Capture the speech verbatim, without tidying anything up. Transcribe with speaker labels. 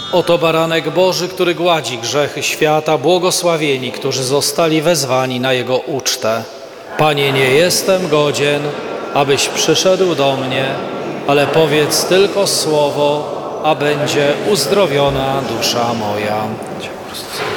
Speaker 1: Oto baranek Boży, który gładzi grzechy świata, błogosławieni, którzy zostali wezwani na Jego ucztę. Panie, nie jestem godzien, abyś przyszedł do mnie, ale powiedz tylko słowo, a będzie uzdrowiona dusza moja.